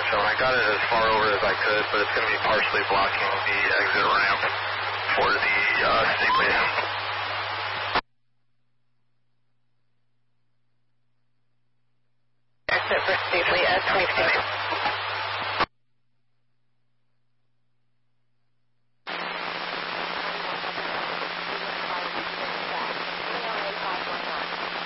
So I got it as far over as I could, but it's going to be partially blocking the exit ramp for the Stateway. Exit for Stateway at 22.